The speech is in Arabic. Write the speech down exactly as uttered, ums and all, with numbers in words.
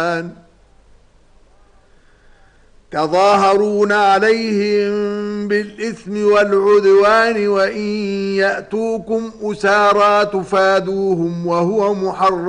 تظاهرون عليهم بالإثم والعدوان وإن يأتوكم أسارى تفادوهم وهو محرم